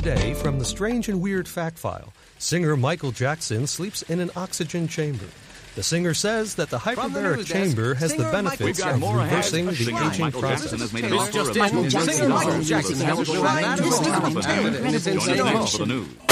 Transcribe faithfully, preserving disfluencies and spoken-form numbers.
Today, from the Strange and Weird Fact File, singer Michael Jackson sleeps in an oxygen chamber. The singer says that the hyperbaric chamber has the benefits of reversing the aging process. Michael Jackson has a